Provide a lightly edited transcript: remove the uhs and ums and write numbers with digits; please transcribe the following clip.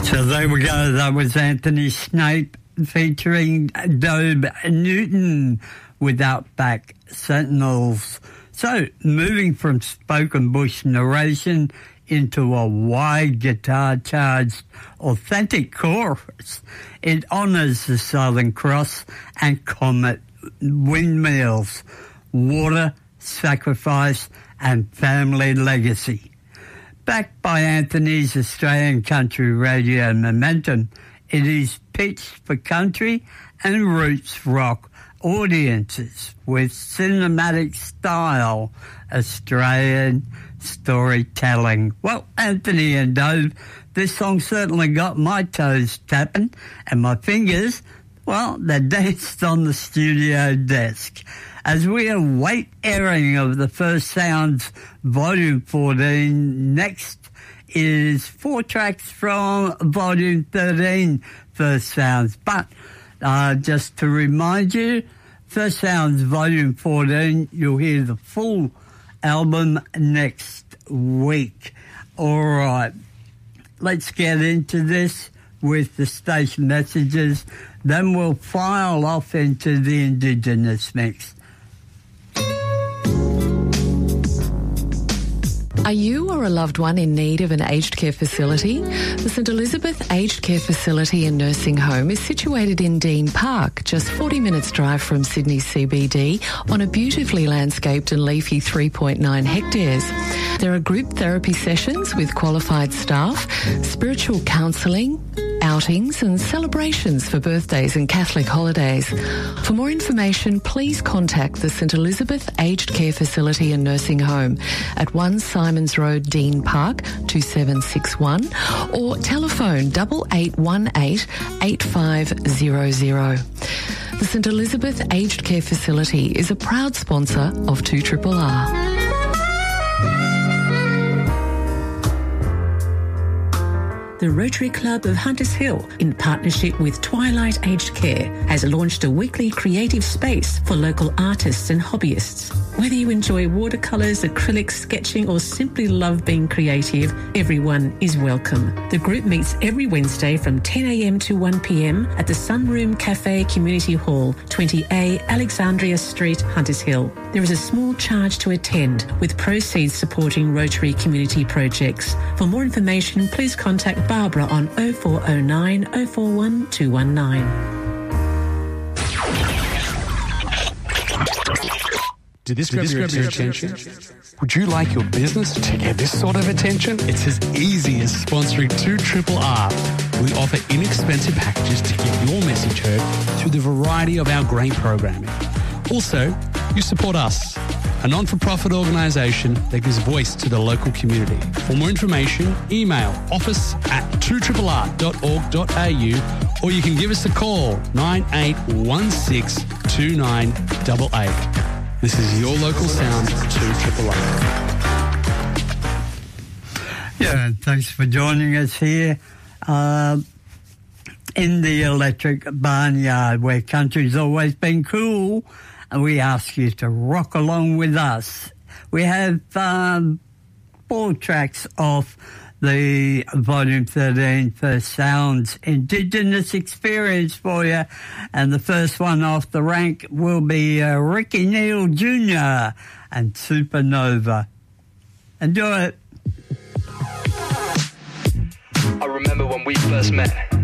So there we go. That was Anthony Snape featuring Dobe Newton with Outback Sentinels. So moving from spoken bush narration into a wide guitar-charged authentic chorus, it honours the Southern Cross and Comet windmills, water, sacrifice and family legacy. Backed by Anthony's Australian country radio momentum, it is pitched for country and roots rock audiences with cinematic style Australian storytelling. Well, Anthony and Dove, this song certainly got my toes tapping and my fingers, well, they danced on the studio desk. As we await airing of the First Sounds Volume 14, next is 4 tracks from Volume 13, First Sounds. But just to remind you, First Sounds Volume 14, you'll hear the full album next week. All right, let's get into this with the station messages. Then we'll file off into the Indigenous mix. Are you or a loved one in need of an aged care facility? The St Elizabeth Aged Care Facility and Nursing Home is situated in Dean Park, just 40 minutes drive from Sydney CBD, on a beautifully landscaped and leafy 3.9 hectares. There are group therapy sessions with qualified staff, spiritual counselling, outings and celebrations for birthdays and Catholic holidays. For more information, please contact the St Elizabeth Aged Care Facility and Nursing Home at 1 Simons Road, Dean Park, 2761, or telephone 8818 8500. The St Elizabeth Aged Care Facility is a proud sponsor of 2RRR. The Rotary Club of Hunters Hill, in partnership with Twilight Aged Care, has launched a weekly creative space for local artists and hobbyists. Whether you enjoy watercolours, acrylics, sketching or simply love being creative, everyone is welcome. The group meets every Wednesday from 10 a.m. to 1 p.m. at the Sunroom Cafe Community Hall, 20A Alexandria Street, Hunters Hill. There is a small charge to attend, with proceeds supporting Rotary community projects. For more information, please contact Barbara on 0409 041 219. Did this grab your attention? Would you like your business to get this sort of attention? It's as easy as sponsoring 2RRR. We offer inexpensive packages to get your message heard through the variety of our great programming. Also, you support us, a non-for-profit organisation that gives voice to the local community. For more information, email office@2RRR.org.au or you can give us a call, 9816 2988. This is your local sound, 2RRR. Yeah, thanks for joining us here in the Electric Barnyard, where country's always been cool, and we ask you to rock along with us. We have 4 tracks off the Volume 13 First Sounds Indigenous Experience for you, and the first one off the rank will be Ricky Neal Jr. and Supernova. Enjoy it. I remember when we first met.